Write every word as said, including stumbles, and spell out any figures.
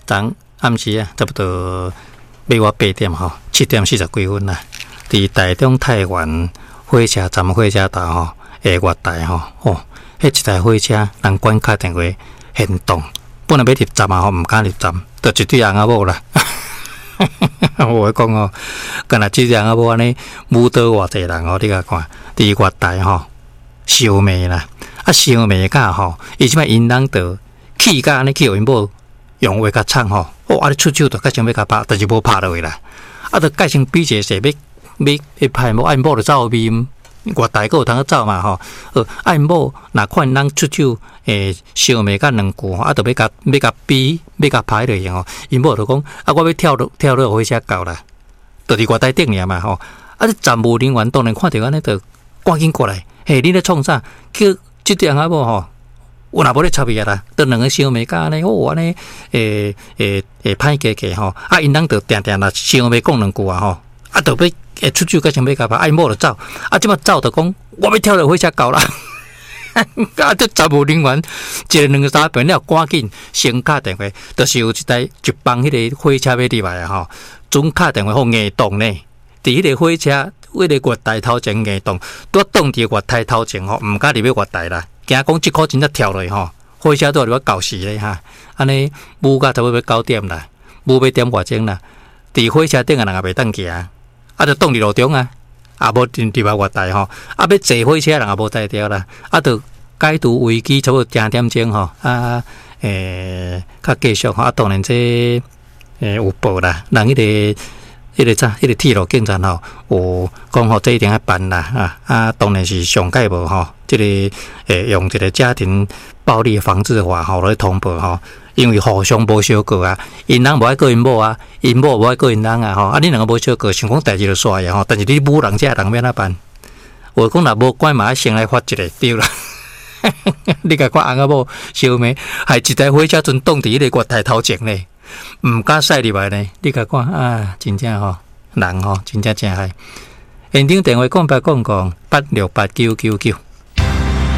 昨暗时啊，差不多八我八点吼，七点四十几分啦。伫台中太原火车站火车站吼，下月台吼，哦，迄一台火车人管敲电话现动，本来要入站啊，吼，毋敢入站，就一对翁仔某啦。我会讲哦，干那即翁仔某安尼舞蹈偌济人哦，你甲看，伫月台吼烧麦啦，啊烧麦甲吼，伊即摆因人着气甲安尼去互因某用话甲唱吼，哦，啊你出手着甲想要甲拍，但是无拍落去啦，啊着改成比一下要。要要拍某，爱某就走面，月台个有通走嘛吼。呃，爱某若看人出手，诶，烧麦甲两句，啊，着要甲要甲比，要甲拍落去吼。因某就讲，啊，我要跳落跳落火车到啦，就伫月台顶尔嘛吼。啊，你站务人员当然看到安尼，就赶紧过来。嘿，你咧创啥？叫即对仔某吼，有若无咧插伊啊啦？着两个烧麦甲安尼，哦，安尼，诶诶诶，歹加加吼。啊，因人着定定啦，烧麦讲两句啊吼。啊，着要。会出手，甲想要甲拍，爱某就走，啊，即马走就讲，我要跳落火车到啦，啊，这站务人员一个两个三遍了，赶紧先敲电话，就是有一台一帮迄个火车要入来啊吼，准敲电话互硬动呢，伫迄个火车，迄个月台头前硬动，拄挡伫月台头前吼，毋敢入去月台啦，惊讲即颗真正跳落去吼，火车都入去搞死咧哈，安尼舞到差不多要九点啦，舞要点外钟啦，伫火车顶啊，人也袂当行。啊，就挡伫路中啊，啊无入入来月台吼，啊要坐火车人也无载着啦，啊就解除危机，差不多正点钟吼，啊诶，较继续吼，啊当然这诶有报啦，人迄、那个迄、那个啥，迄、那个铁路警察吼，有讲吼，这一定要办啦，啊啊当然是上届无吼，即、这个诶用一个家庭暴力防治法吼来通报吼。因为互相无相告啊，因人无爱告因某啊，因某无爱告因人啊吼，啊你两个无相告，想讲代志就煞呀吼，但是你母人这人要哪办？我讲若无管嘛，爱先来发一个对啦。你甲看翁仔某烧麦，还一台火车阵挡伫迄个月台头前呢，毋敢驶入来呢。你甲看啊，真正吼，人吼真正真害。现场电话讲八讲讲八六八九九九。